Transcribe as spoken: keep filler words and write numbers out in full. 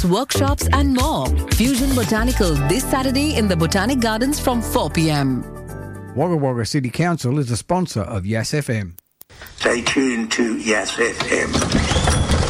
workshops and more. Fusion Botanical this Saturday in the Botanic Gardens from four p.m. Wagga Wagga City Council is a sponsor of Yes F M. Stay tuned to Yes F M.